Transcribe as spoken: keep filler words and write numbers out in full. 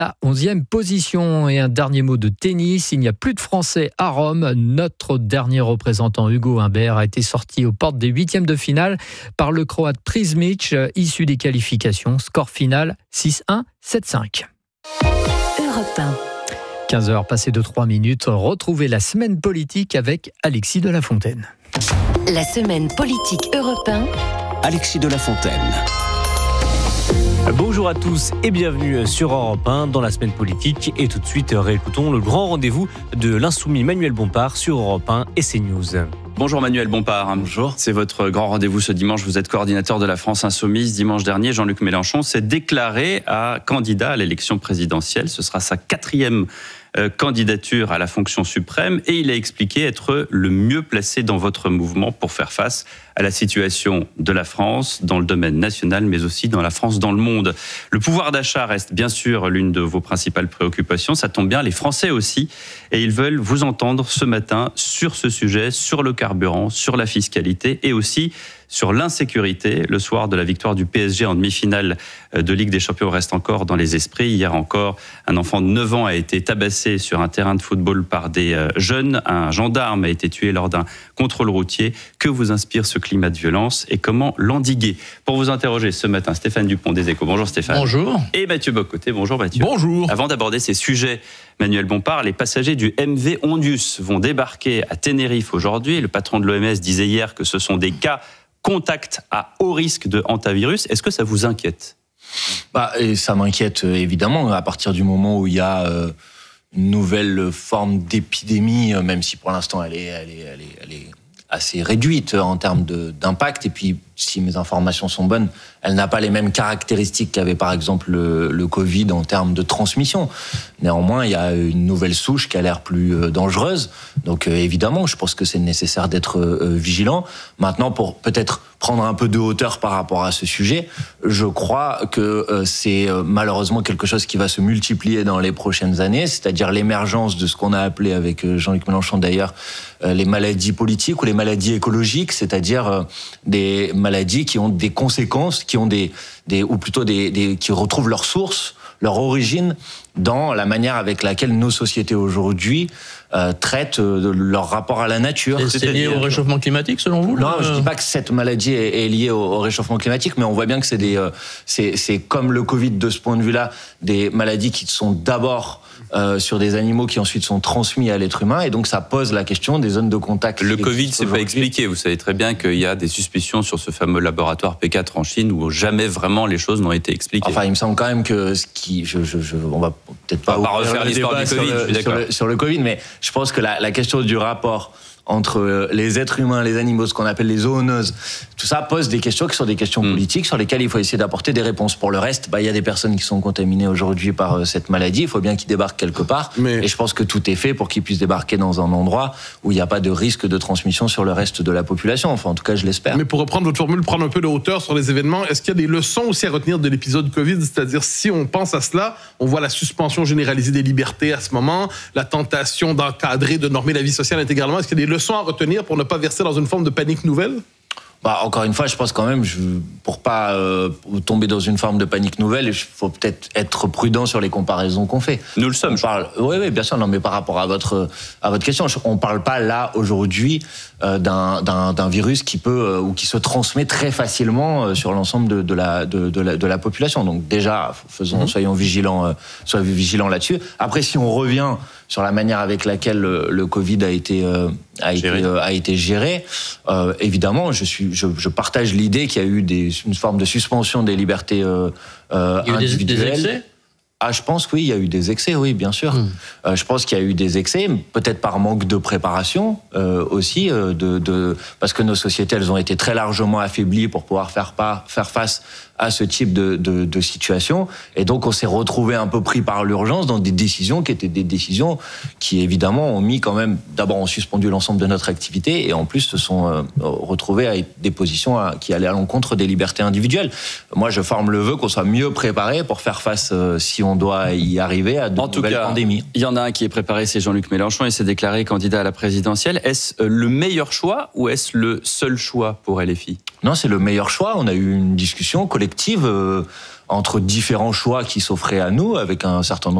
à onzième position. Et un dernier mot de tennis, il n'y a plus de Français à Rome. Notre dernier représentant Hugo Humbert a été sorti aux portes des huitièmes de finale par le Croate Prizmic, issu des qualifications. Score final six un, sept cinq. Europe un. quinze heures passées de trois minutes, retrouvez la semaine politique avec Alexis de la Fontaine. La semaine politique Europe un. Alexis de la Fontaine. Bonjour à tous et bienvenue sur Europe un dans la semaine politique. Et tout de suite, réécoutons le grand rendez-vous de l'insoumis Manuel Bompard sur Europe un et CNews. Bonjour Manuel Bompard. Bonjour. C'est votre grand rendez-vous ce dimanche. Vous êtes coordinateur de la France Insoumise. Dimanche dernier, Jean-Luc Mélenchon s'est déclaré à candidat à l'élection présidentielle. Ce sera sa quatrième euh, candidature à la fonction suprême et il a expliqué être le mieux placé dans votre mouvement pour faire face à la situation de la France dans le domaine national, mais aussi dans la France dans le monde. Le pouvoir d'achat reste bien sûr l'une de vos principales préoccupations. Ça tombe bien, les Français aussi. Et ils veulent vous entendre ce matin sur ce sujet, sur le carburant, sur la fiscalité et aussi sur l'insécurité. Le soir de la victoire du P S G en demi-finale de Ligue des Champions reste encore dans les esprits. Hier encore, un enfant de neuf ans a été tabassé sur un terrain de football par des jeunes. Un gendarme a été tué lors d'un contrôle routier. Que vous inspire ce climat de violence et comment l'endiguer? Pour vous interroger ce matin, Stéphane Dupont des Échos. Bonjour Stéphane. Bonjour. Et Mathieu Bocoté. Bonjour Mathieu. Bonjour. Avant d'aborder ces sujets, Manuel Bompard, les passagers du M V Ondius vont débarquer à Tenerife aujourd'hui. Le patron de l'O M S disait hier que ce sont des cas contacts à haut risque de hantavirus. Est-ce que ça vous inquiète? Bah, et ça m'inquiète évidemment à partir du moment où il y a euh, une nouvelle forme d'épidémie, même si pour l'instant elle est, elle est, elle est, elle est assez réduite en termes de, d'impact. Et puis, si mes informations sont bonnes, elle n'a pas les mêmes caractéristiques qu'avait par exemple le, le Covid en termes de transmission. Néanmoins, il y a une nouvelle souche qui a l'air plus dangereuse. Donc euh, évidemment, je pense que c'est nécessaire d'être euh, vigilant. Maintenant, pour peut-être prendre un peu de hauteur par rapport à ce sujet, je crois que euh, c'est euh, malheureusement quelque chose qui va se multiplier dans les prochaines années, c'est-à-dire l'émergence de ce qu'on a appelé avec euh, Jean-Luc Mélenchon d'ailleurs, euh, les maladies politiques ou les maladies écologiques, c'est-à-dire euh, des maladies qui ont des conséquences, qui ont des, des ou plutôt des, des qui retrouvent leur source, leur origine dans la manière avec laquelle nos sociétés aujourd'hui euh, traitent euh, leur rapport à la nature. Et c'est lié au réchauffement climatique selon vous? Non, je dis pas que cette maladie est, est liée au, au réchauffement climatique, mais on voit bien que c'est des, euh, c'est, c'est comme le Covid de ce point de vue-là, des maladies qui sont d'abord Euh, sur des animaux qui ensuite sont transmis à l'être humain, et donc ça pose la question des zones de contact. Le Covid, c'est pas expliqué. Vous savez très bien qu'il y a des suspicions sur ce fameux laboratoire P quatre en Chine où jamais vraiment les choses n'ont été expliquées. Enfin, il me semble quand même que ce qui, je, je, je, on va peut-être pas, on va pas refaire l'histoire du Covid, sur le, je suis sur, le, sur le Covid, mais je pense que la, la question du rapport entre les êtres humains, les animaux, ce qu'on appelle les zoonoses, tout ça pose des questions qui sont des questions mmh. politiques sur lesquelles il faut essayer d'apporter des réponses. Pour le reste, bah, il y a des personnes qui sont contaminées aujourd'hui par cette maladie, il faut bien qu'ils débarquent quelque part, mais... et je pense que tout est fait pour qu'ils puissent débarquer dans un endroit où il n'y a pas de risque de transmission sur le reste de la population, enfin en tout cas je l'espère. Mais pour reprendre votre formule, prendre un peu de hauteur sur les événements, est-ce qu'il y a des leçons aussi à retenir de l'épisode Covid? C'est-à-dire, si on pense à cela, on voit la suspension généralisée des libertés à ce moment, la tentation d'encadrer, de normer la vie sociale intégralement. Est-ce qu'il y a des leçons à retenir pour ne pas verser dans une forme de panique nouvelle? Bah, encore une fois, je pense quand même, je, pour pas euh, tomber dans une forme de panique nouvelle, il faut peut-être être prudent sur les comparaisons qu'on fait. Nous le sommes. On parle, oui, oui, bien sûr, non, mais par rapport à votre à votre question, on parle pas là aujourd'hui euh, d'un, d'un d'un virus qui peut euh, ou qui se transmet très facilement euh, sur l'ensemble de, de la de, de la de la population. Donc déjà, faisons, mmh. soyons vigilants, euh, soyons vigilants là-dessus. Après, si on revient sur la manière avec laquelle le, le Covid a été euh, a géré. été euh, a été géré. Euh, évidemment, je suis je, je partage l'idée qu'il y a eu des, une forme de suspension des libertés euh, euh, il y a eu individuelles. Des, des excès? Ah, je pense que oui, il y a eu des excès, oui, bien sûr. Mmh. Euh, je pense qu'il y a eu des excès, peut-être par manque de préparation euh, aussi, euh, de, de parce que nos sociétés, elles ont été très largement affaiblies pour pouvoir faire pas faire face à ce type de, de, de situation. Et donc, on s'est retrouvé un peu pris par l'urgence dans des décisions qui étaient des décisions qui, évidemment, ont mis quand même... D'abord, ont suspendu l'ensemble de notre activité et en plus, se sont euh, retrouvés à des positions à, qui allaient à l'encontre des libertés individuelles. Moi, je forme le vœu qu'on soit mieux préparé pour faire face, euh, si on doit y arriver, à de en nouvelles cas, pandémies. Il y en a un qui est préparé, c'est Jean-Luc Mélenchon, et s'est déclaré candidat à la présidentielle. Est-ce le meilleur choix ou est-ce le seul choix pour L F I ? Non, c'est le meilleur choix. On a eu une discussion collective euh, entre différents choix qui s'offraient à nous, avec un certain nombre